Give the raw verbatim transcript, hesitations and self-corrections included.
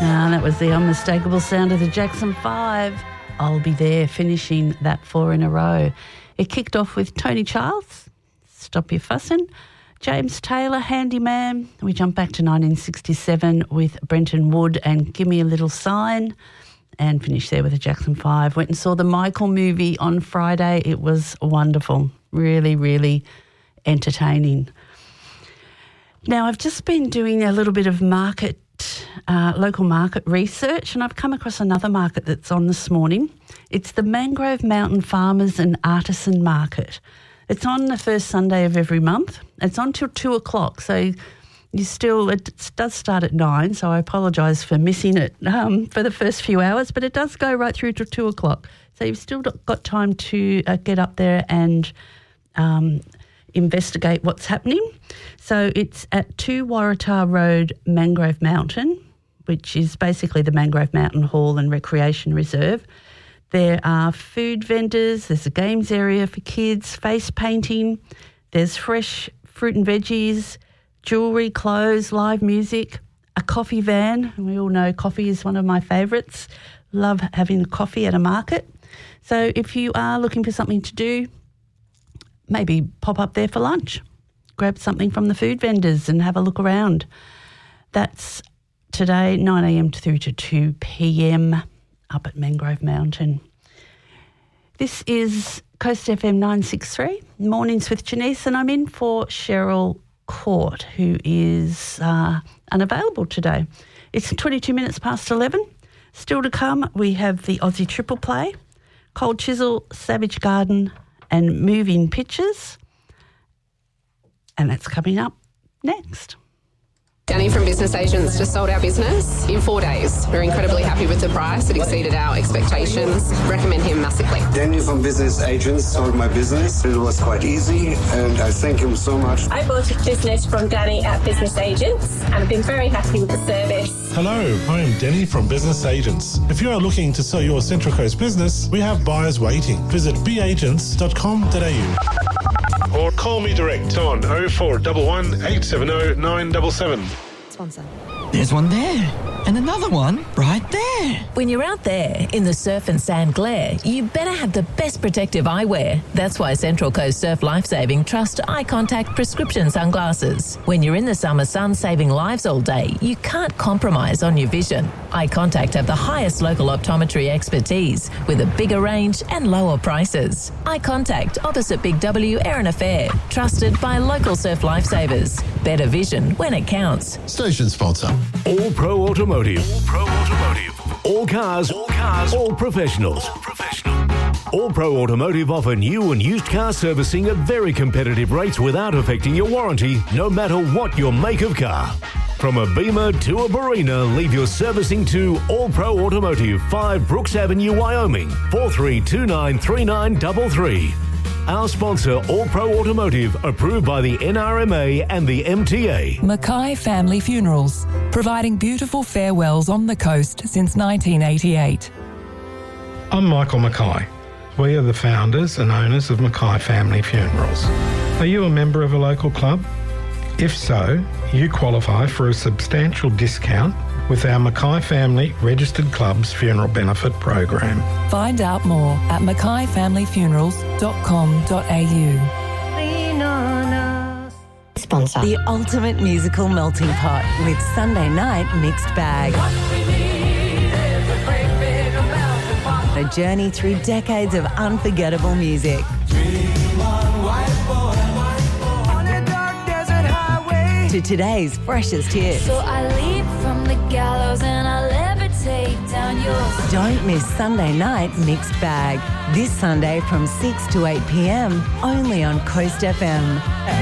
Ah, that was the unmistakable sound of the Jackson Five. I'll Be There, finishing that four in a row. It kicked off with Tony Charles, Stop Your Fussin', James Taylor, Handyman. We jumped back to nineteen sixty-seven with Brenton Wood and Give Me a Little Sign, and finished there with the Jackson Five. Went and saw the Michael movie on Friday. It was wonderful, really, really entertaining. Now, I've just been doing a little bit of market Uh, local market research, and I've come across another market that's on this morning. It's the Mangrove Mountain Farmers and Artisan Market. It's on the first Sunday of every month. It's on till two o'clock, so you still, it does start at nine, so I apologise for missing it um, for the first few hours, but it does go right through to two o'clock. So you've still got time to uh, get up there and um, investigate what's happening. So it's at two Waratah Road, Mangrove Mountain, which is basically the Mangrove Mountain Hall and Recreation Reserve. There are food vendors, there's a games area for kids, face painting, there's fresh fruit and veggies, jewellery, clothes, live music, a coffee van. We all know coffee is one of my favourites. Love having a coffee at a market. So if you are looking for something to do, maybe pop up there for lunch. Grab something from the food vendors and have a look around. That's today, nine a.m. through to two p.m. up at Mangrove Mountain. This is Coast F M nine sixty-three, Mornings with Janice, and I'm in for Cheryl Court, who is uh, unavailable today. It's twenty-two minutes past eleven. Still to come, we have the Aussie Triple Play, Cold Chisel, Savage Garden, and Moving Pictures. And that's coming up next. Danny from Business Agents just sold our business in four days. We're incredibly happy with the price. It exceeded our expectations. Recommend him massively. Danny from Business Agents sold my business. It was quite easy, and I thank him so much. I bought a business from Danny at Business Agents, and I've been very happy with the service. Hello, I am Danny from Business Agents. If you are looking to sell your Central Coast business, we have buyers waiting. Visit b agents dot com dot a u. Or call me direct on oh four one one, eight seven oh, nine seven seven. Sponsor. There's one there, and another one right there. When you're out there in the surf and sand glare, you better have the best protective eyewear. That's why Central Coast Surf Lifesaving trust Eye Contact prescription sunglasses. When you're in the summer sun saving lives all day, you can't compromise on your vision. Eye Contact have the highest local optometry expertise with a bigger range and lower prices. Eye Contact opposite Big W Erin Affair, trusted by local surf lifesavers. Better vision when it counts. Station sponsor. All Pro Automotive. All Pro Automotive. All cars. All cars. All professionals. All professional. All Pro Automotive offer new and used car servicing at very competitive rates without affecting your warranty, no matter what your make of car. From a Beamer to a Barina, leave your servicing to All Pro Automotive, five Brooks Avenue, Wyoming, four three two nine three nine three three. Our sponsor, All Pro Automotive, approved by the N R M A and the M T A. Mackay Family Funerals, providing beautiful farewells on the coast since nineteen eighty-eight. I'm Michael Mackay. We are the founders and owners of Mackay Family Funerals. Are you a member of a local club? If so, you qualify for a substantial discount with our Mackay Family Registered Clubs Funeral Benefit Program. Find out more at mackay family funerals dot com dot a u. Sponsor. The ultimate musical melting pot with Sunday Night Mixed Bag. A journey through decades of unforgettable music. To today's freshest hits. So I leap from the gallows and I levitate down yours. Don't miss Sunday Night Mixed Bag. This Sunday from six to eight p.m. only on Coast F M.